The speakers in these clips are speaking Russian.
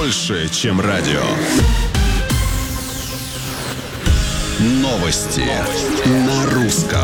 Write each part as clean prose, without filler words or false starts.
больше, чем радио. Новости на русском.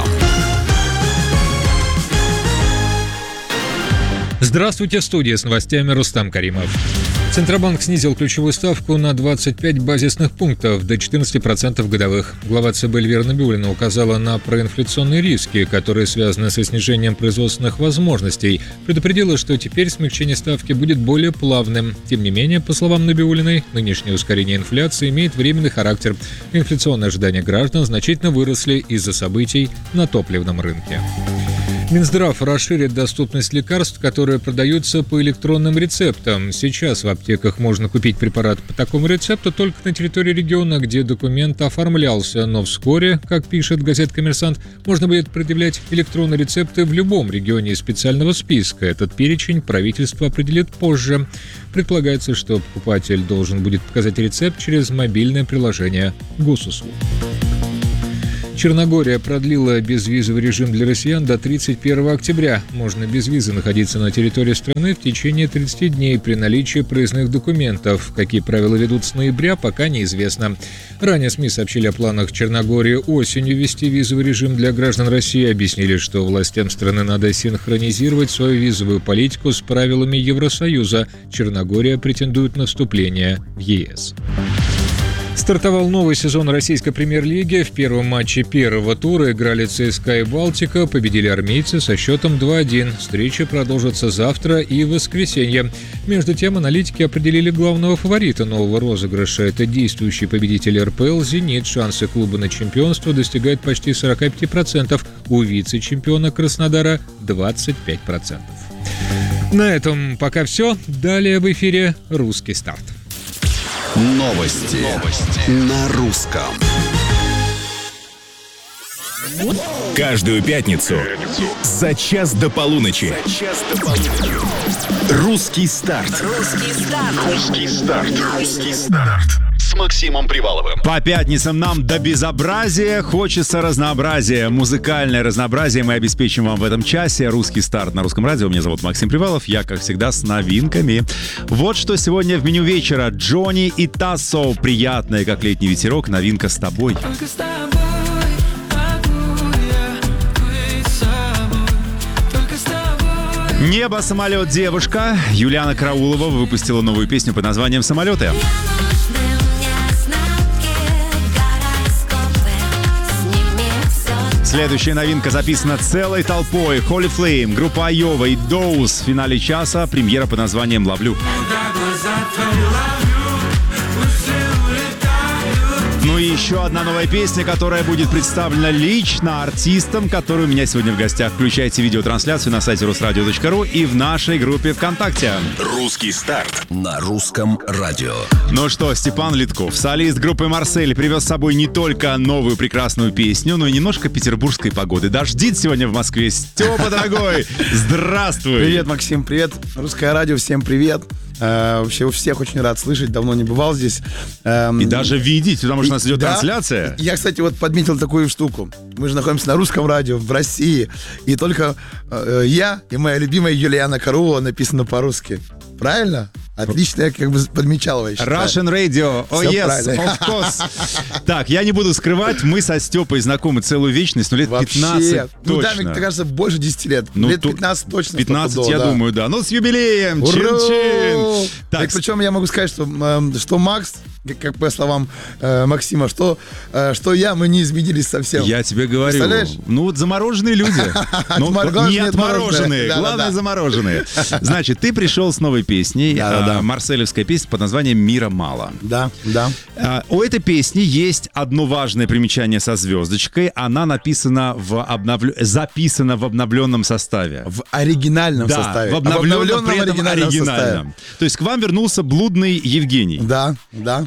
Здравствуйте, в студии с новостями Рустам Каримов. Центробанк снизил ключевую ставку на 25 базисных пунктов до 14% годовых. Глава ЦБ Эльвира Набиуллина указала на проинфляционные риски, которые связаны со снижением производственных возможностей. Предупредила, что теперь смягчение ставки будет более плавным. Тем не менее, по словам Набиуллиной, нынешнее ускорение инфляции имеет временный характер. Инфляционные ожидания граждан значительно выросли из-за событий на топливном рынке. Минздрав расширит доступность лекарств, которые продаются по электронным рецептам. Сейчас в аптеках можно купить препарат по такому рецепту только на территории региона, где документ оформлялся. Но вскоре, как пишет газета «Коммерсант», можно будет предъявлять электронные рецепты в любом регионе из специального списка. Этот перечень правительство определит позже. Предполагается, что покупатель должен будет показать рецепт через мобильное приложение госуслуг. Черногория продлила безвизовый режим для россиян до 31 октября. Можно без визы находиться на территории страны в течение 30 дней при наличии проездных документов. Какие правила ведут с ноября, пока неизвестно. Ранее СМИ сообщили о планах Черногории осенью ввести визовый режим для граждан России. Объяснили, что властям страны надо синхронизировать свою визовую политику с правилами Евросоюза. Черногория претендует на вступление в ЕС. Стартовал новый сезон российской премьер-лиги. В первом матче первого тура играли ЦСКА и Балтика. Победили армейцы со счетом 2-1. Встречи продолжатся завтра и в воскресенье. Между тем, аналитики определили главного фаворита нового розыгрыша. Это действующий победитель РПЛ «Зенит». Шансы клуба на чемпионство достигают почти 45%. У вице-чемпиона Краснодара 25%. На этом пока все. Далее в эфире «Русский старт». Новости на русском. Каждую пятницу за час до полуночи. Русский старт. С Максимом Приваловым. По пятницам нам до безобразия хочется разнообразия. Музыкальное разнообразие мы обеспечим вам в этом часе. Русский старт на Русском радио. Меня зовут Максим Привалов. Я, как всегда, с новинками. Вот что сегодня в меню вечера. Джонни и Тассо. Приятная, как летний ветерок. Новинка «С тобой». «Небо, самолет, девушка». Юлиана Караулова выпустила новую песню под названием «Самолеты». Следующая новинка записана целой толпой. Holy Flame, группа Айова и Доус. В финале часа премьера под названием «Ловлю». Ну и еще одна новая песня, которая будет представлена лично артистом, который у меня сегодня в гостях. Включайте видеотрансляцию на сайте rusradio.ru и в нашей группе ВКонтакте. Русский старт На русском радио. Ну что, Степан Литков, солист группы «Марсель», привез с собой не только новую прекрасную песню, но и немножко петербургской погоды. Дождит сегодня в Москве. Степа, дорогой, здравствуй! Привет, Максим, привет. Русское радио, всем привет. Вообще у всех очень рад слышать, давно не бывал здесь. И даже видеть, потому что у нас идет трансляция. Я, кстати, вот подметил такую штуку. Мы же находимся на русском радио в России, и только я и моя любимая Юлиана Караулова написано по-русски. Правильно? Отлично, я как бы подмечал. Russian Radio, oh yes, of course. Так, я не буду скрывать, мы со Степой знакомы целую вечность, но лет 15 Ну да, точно. мне кажется, больше 10 лет. Ну, лет 15 точно. 15, я думаю, да. Ну, с юбилеем! Ура! Чин-чин! Так, причем я могу сказать, что Макс, как по словам Максима, что я, мы не изменились совсем. Я тебе говорю. Ну, вот замороженные люди. Не отмороженные. Главное, замороженные. Значит, ты пришел с новой песней. Марселевская песня под названием «Мира мало». Да. У этой песни есть одно важное примечание со звездочкой. Она записана в обновленном составе. В оригинальном составе. В обновленном, при этом оригинальном. То есть к вам вернулся блудный Евгений. Да.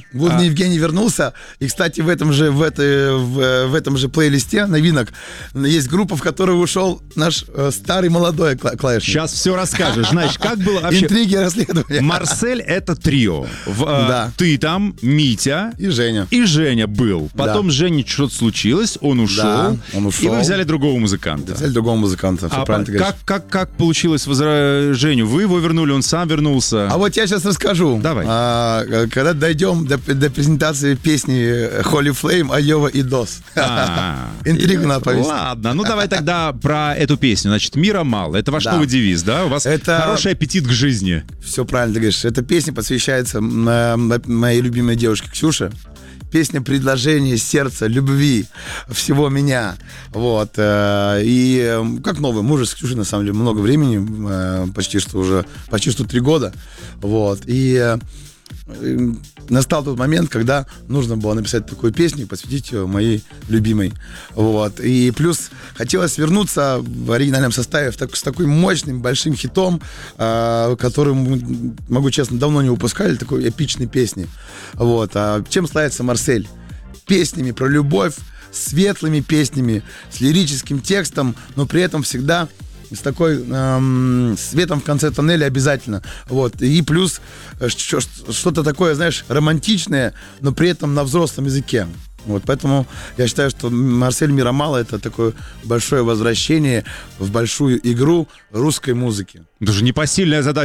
Гузный Евгений вернулся. И, кстати, в этом же плейлисте новинок есть группа, в которую ушел наш старый молодой клавишник. Сейчас все расскажешь. Значит, как было вообще... Интриги, расследования. Марсель — это трио. Да. Ты там, Митя И Женя. и Женя был. Потом Да. Жене что-то случилось, он ушел. Да, он ушел. И вы взяли другого музыканта. Взяли другого музыканта. Все А правильно ты говоришь. как получилось Женю? Вы его вернули, он сам вернулся. А вот я сейчас расскажу. Давай. Когда дойдем до презентации песни Holy Flame, Айова и Дос. Интригу надо повести. Ладно, ну давай тогда про эту песню. Значит, «Мира мало». Это ваш Да. новый девиз, да? У вас Это- хороший аппетит к жизни. Все правильно ты говоришь. Эта песня посвящается моей любимой девушке Ксюше. Песня предложения сердца, любви, всего меня. Вот. И как новый. Мы уже с Ксюшей, на самом деле, много времени, почти что 3 года. Вот. И настал тот момент, когда нужно было написать такую песню и посвятить ее моей любимой. Вот. И плюс хотелось вернуться в оригинальном составе с таким мощным, большим хитом, который, могу честно, давно не выпускали, такой эпичной песни. Вот. А чем славится Марсель? Песнями про любовь, светлыми песнями, с лирическим текстом, но при этом всегда с такой светом в конце тоннеля обязательно. Вот. И плюс что-то такое, знаешь, романтичное, но при этом на взрослом языке. Вот. Поэтому я считаю, что Марсель «Мира мало» — это такое большое возвращение в большую игру русской музыки. Это же непосильная задача.